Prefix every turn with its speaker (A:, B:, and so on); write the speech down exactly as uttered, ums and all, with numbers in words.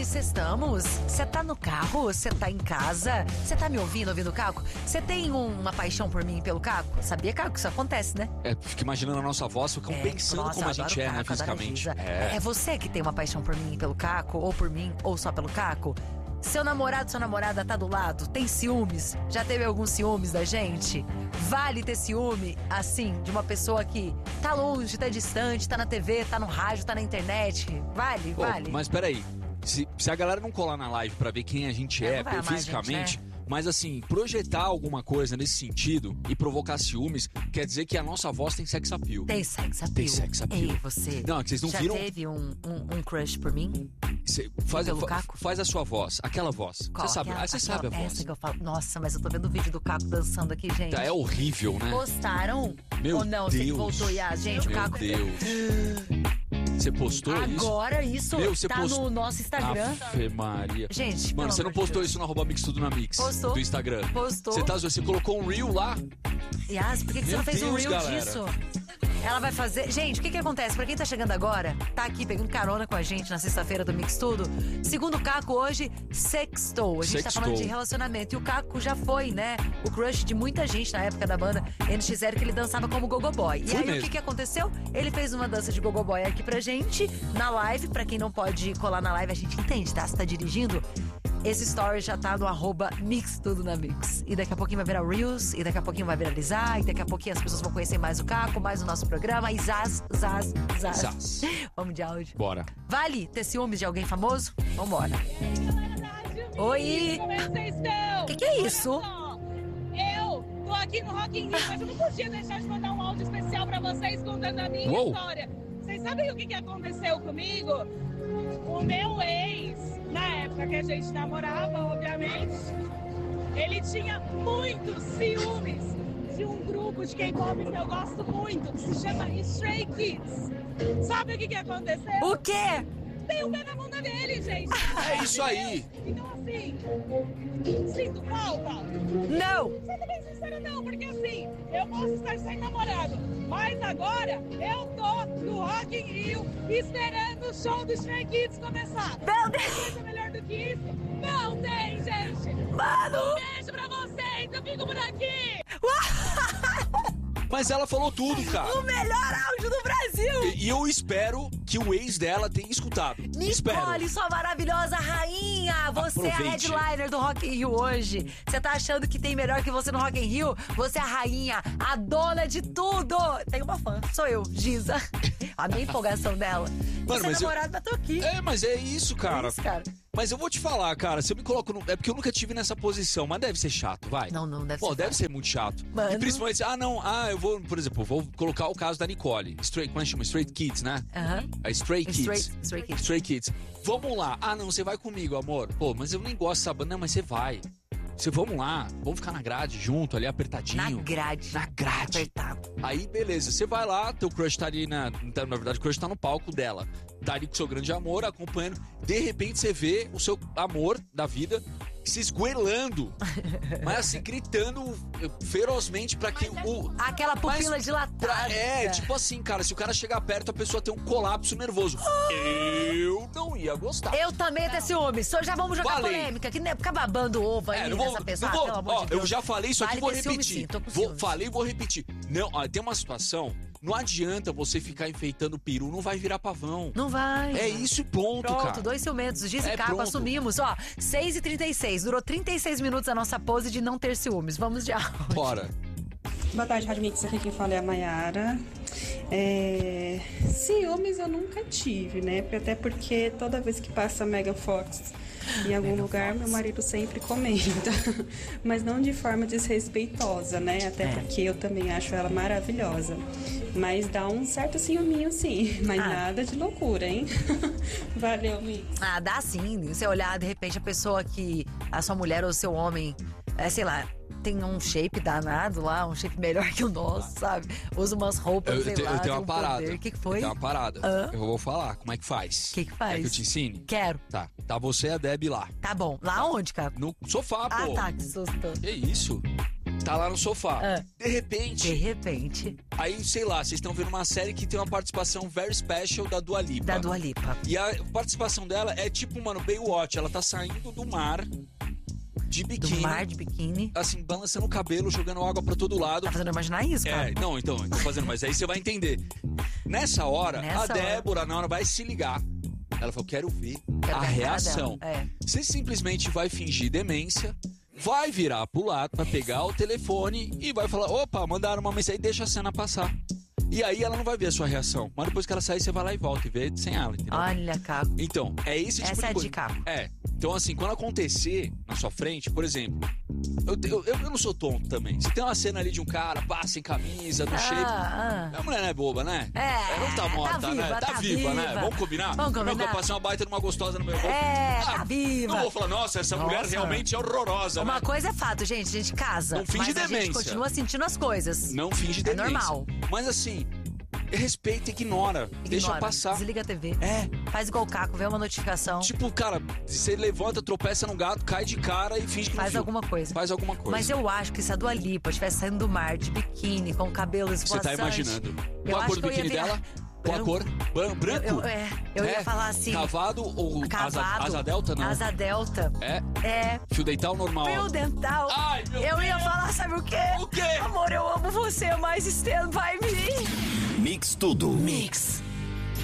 A: cê estamos? Você tá no carro? Você tá em casa? Você tá me ouvindo, ouvindo o Caco? Você tem uma paixão por mim e pelo Caco? Sabia, Caco, que isso acontece, né?
B: É, fica imaginando a nossa voz, ficam
A: É,
B: pensando
A: nossa,
B: como a
A: eu
B: gente
A: adoro
B: é,
A: o
B: né,
A: Caco, adoro a
B: fisicamente.
A: Giza.
B: É.
A: É você que tem uma paixão por mim e pelo Caco? Ou por mim, ou só pelo Caco? Seu namorado, sua namorada tá do lado? Tem ciúmes? Já teve alguns ciúmes da gente? Vale ter ciúme, assim, de uma pessoa que tá longe, tá distante, tá na T V, tá no rádio, tá na internet? Vale,
B: Pô,
A: vale.
B: mas peraí, se, se a galera não colar na live pra ver quem a gente
A: É,
B: é,
A: não vai amar a
B: fisicamente...
A: gente, né?
B: Mas assim, projetar alguma coisa nesse sentido e provocar ciúmes quer dizer que a nossa voz tem sex appeal.
A: Tem sex appeal.
B: Tem sex appeal.
A: Ei, você.
B: Não, é que vocês não
A: já
B: viram-
A: teve um, um, um crush por mim?
B: Cê faz,
A: pelo
B: fa-
A: Caco?
B: faz a sua voz, aquela voz.
A: Qual?
B: Você sabe,
A: Aquela-
B: ah, você
A: aquela-
B: sabe a voz.
A: Essa que eu falo. Nossa, mas eu tô vendo o vídeo do Caco dançando aqui, gente.
B: Tá, é horrível, né?
A: Postaram?
B: Meu
A: Ou não? Você que
B: Deus.
A: voltou e a gente,
B: Meu
A: o Caco.
B: Deus. Você postou isso?
A: Agora isso
B: Meu, você
A: tá
B: post-
A: no nosso Instagram.
B: Ave Maria.
A: Gente,
B: Mano,
A: pelo
B: você não
A: amor de
B: postou
A: Deus.
B: isso no arroba Mix Tudo na Mix
A: Postou.
B: do Instagram?
A: Postou.
B: Você tá, você colocou um reel lá?
A: Yas, por que, que você
B: Meu
A: não fez um
B: Deus,
A: reel
B: galera.
A: disso? Ela vai fazer... Gente, o que que acontece? Pra quem tá chegando agora, tá aqui pegando carona com a gente na sexta-feira do Mix Tudo. Segundo o Caco, hoje, sextou. A gente tá
B: Sextou.
A: falando de relacionamento. E o Caco já foi, né? O crush de muita gente na época da banda N X Zero, que ele dançava como gogo boy. E
B: Foi
A: aí,
B: mesmo.
A: o que que aconteceu? Ele fez uma dança de gogo boy aqui pra gente, na live. Pra quem não pode colar na live, a gente entende, tá? Você tá dirigindo... Esse story já tá no arroba Mix Tudo na Mix. E daqui a pouquinho vai virar Reels, e daqui a pouquinho vai viralizar, e daqui a pouquinho as pessoas vão conhecer mais o Caco, mais o nosso programa, e zaz, zaz, zaz.
B: Zaz.
A: Vamos de áudio.
B: Bora.
A: Vale ter ciúmes de alguém famoso? Vambora. Oi!
C: Como é que vocês estão?
A: Que que é isso?
C: Olha só, eu tô aqui no Rock in Rio, mas eu não podia deixar de mandar um áudio especial pra vocês contando a minha
B: Uou.
C: história. Vocês sabem o que, que aconteceu comigo? O meu ex, na época que a gente namorava, obviamente, ele tinha muitos ciúmes de um grupo de K-pop que eu gosto muito, que se chama Stray Kids. Sabe o que, que aconteceu?
A: O quê?
C: Tem um pé na bunda dele, gente.
B: É isso aí.
C: Então, assim, sinto falta.
A: Não!
C: Sendo bem sincera, não, porque assim, eu posso estar sem namorado, mas agora eu tô no Rock in Rio esperando o show do Stray Kids começar.
A: Meu Deus!
C: Coisa melhor do que isso? Não tem, gente!
A: Mano!
C: Um beijo pra vocês, eu fico por aqui!
B: Mas ela falou tudo, cara.
A: O melhor áudio do Brasil!
B: E, e eu espero que o ex dela tenha escutado. Espero.
A: Nicole, sua maravilhosa rainha! Você
B: Aproveite.
A: é a headliner do Rock in Rio hoje. Você tá achando que tem melhor que você no Rock in Rio? Você é a rainha, a dona de tudo! Tem uma fã, sou eu, Giza. A minha empolgação dela.
B: Mano,
A: Você é
B: mas eu-
A: namorado, mas tô aqui.
B: É, mas é isso, cara.
A: É isso, cara.
B: Mas eu vou te falar, cara, se eu me coloco no... É porque eu nunca tive nessa posição, mas deve ser chato, vai.
A: Não, não, deve
B: Pô,
A: ser
B: deve
A: fácil.
B: ser muito chato.
A: Mano.
B: E principalmente, ah, não, ah, eu vou, por exemplo, eu vou colocar o caso da Nicole. Straight, como é que chama? Straight Kids, né?
A: Aham.
B: A Stray Kids.
A: Stray- Stray Kids.
B: Stray Kids. Vamos lá. Ah, não, você vai comigo, amor. Pô, mas eu nem gosto dessa banda. Não, mas você vai. Você, vamos lá. Vamos ficar na grade junto, ali apertadinho.
A: Na grade.
B: Na grade.
A: Apertado.
B: Aí, beleza, você vai lá, teu crush tá ali na... Na verdade, o crush tá no palco dela. Tá ali com o seu grande amor, acompanhando. De repente, você vê o seu amor da vida se esgoelando. Mas assim, gritando ferozmente pra que o...
A: Aquela pupila
B: Mas
A: dilatada.
B: pra- é, tipo assim, cara, se o cara chegar perto, a pessoa tem um colapso nervoso. Eu não ia gostar.
A: Eu também ia ter ciúmes. Só já vamos jogar
B: Falei.
A: polêmica. Que nem ficar babando ovo aí
B: É, não vou,
A: nessa pessoa.
B: não vou,
A: Ah, pelo amor
B: ó,
A: de Deus.
B: eu já falei isso aqui,
A: Vale
B: vou
A: ter ciúmes,
B: repetir.
A: sim, tô com
B: Vou,
A: ciúmes.
B: falei e vou repetir. Não, ó, tem uma situação, não adianta você ficar enfeitando o peru, não vai virar pavão.
A: Não vai.
B: É isso e ponto,
A: Pronto,
B: cara.
A: dois ciumentos. Giz e
B: É,
A: Caco,
B: pronto.
A: assumimos. Ó, seis e trinta e seis. Durou trinta e seis minutos a nossa pose de não ter ciúmes. Vamos de áudio.
B: Bora.
D: Boa tarde, Rádio Mix. Aqui quem fala é a Mayara. É... Ciúmes eu nunca tive, né? Até porque toda vez que passa a Megan Fox em algum lugar, meu marido sempre comenta. Mas não de forma desrespeitosa, né? Até porque eu também acho ela maravilhosa. Mas dá um certo ciúminho, sim. Mas
A: Ah.
D: nada de loucura, hein? Valeu, Mix.
A: Ah, dá sim. Você olhar, de repente, a pessoa que... A sua mulher ou o seu homem... É, sei lá... Tem um shape danado lá, um shape melhor que o nosso, sabe? Usa umas roupas,
B: Eu,
A: sei
B: te-
A: lá,
B: eu tenho
A: tem
B: uma
A: um
B: parada.
A: poder. O que que foi?
B: Eu tenho uma parada.
A: Hã?
B: Eu vou falar como é que faz.
A: O que que faz?
B: Quer que eu te ensine?
A: Quero.
B: Tá. Tá você e a Debbie lá.
A: Tá bom. Lá onde, cara?
B: No sofá,
A: Ah,
B: pô.
A: tá, que susto.
B: Que isso? Tá lá no sofá.
A: Ah.
B: De repente,
A: De repente,
B: aí, sei lá, vocês estão vendo uma série que tem uma participação very special da Dua Lipa.
A: da Dua Lipa.
B: E a participação dela é tipo, mano, Baywatch. Ela tá saindo do mar, de
A: Do
B: biquíni.
A: mar de biquíni.
B: Assim, balançando o cabelo, jogando água pra todo lado.
A: Tá fazendo eu imaginar isso, cara.
B: É, não, então, eu tô fazendo, mas aí você vai entender. Nessa hora,
A: Nessa
B: a
A: hora.
B: Débora, na hora, vai se ligar. Ela falou, quero ver
A: Quero
B: a
A: ver a cara
B: reação.
A: dela. É.
B: Você simplesmente vai fingir demência, vai virar pro lado pra pegar o telefone e vai falar, opa, mandaram uma mensagem e deixa a cena passar. E aí ela não vai ver a sua reação. Mas depois que ela sair, você vai lá e volta e vê sem ela, entendeu?
A: Olha, Caco.
B: Então, é esse tipo
A: Essa
B: de
A: é a
B: coisa.
A: dica.
B: É. Então, assim, quando acontecer na sua frente, por exemplo, eu, eu, eu não sou tonto também. Se tem uma cena ali de um cara, passa sem camisa, no shape.
A: Ah,
B: A mulher não é boba, né?
A: É,
B: Ela não tá morta,
A: tá viva,
B: né? Tá,
A: tá
B: viva, né?
A: viva.
B: Vamos combinar?
A: Vamos
B: Não, que
A: combinar.
B: eu passei uma baita numa gostosa no meu rosto.
A: É,
B: Ah,
A: tá viva.
B: Não vou falar, nossa, essa mulher
A: Nossa.
B: realmente é horrorosa,
A: Uma
B: né?
A: coisa é fato, gente. A gente casa.
B: Não finge
A: mas a gente
B: demência.
A: continua sentindo as coisas.
B: Não finge
A: É
B: demência.
A: normal.
B: Mas assim, respeita, ignora. Deixa
A: Ignora,
B: passar.
A: Desliga a T V.
B: É,
A: Faz igual o Caco, vê uma notificação.
B: tipo, cara, você levanta, tropeça no gato, cai de cara e finge que não
A: Faz
B: viu.
A: alguma coisa.
B: Faz alguma coisa.
A: Mas eu acho que se a Dua Lipa estivesse saindo do mar de biquíni, com o cabelo
B: Você
A: esvoaçante...
B: tá imaginando.
A: eu
B: Qual a
A: acho
B: cor do
A: que eu ia
B: biquíni
A: ver-
B: dela? Qual a
A: Eu-
B: cor? Ban- Branco?
A: Eu, eu- é, eu ia
B: É.
A: falar assim...
B: Cavado ou asa,
A: Cavado.
B: asa delta, não?
A: Asa delta.
B: É?
A: É.
B: Fio dental normal.
A: Fio dental.
B: Ai, meu
A: eu ia
B: Deus.
A: falar, sabe o quê?
B: O quê?
A: Amor, eu amo você, mas stand by me.
E: Mix Tudo.
A: Mix.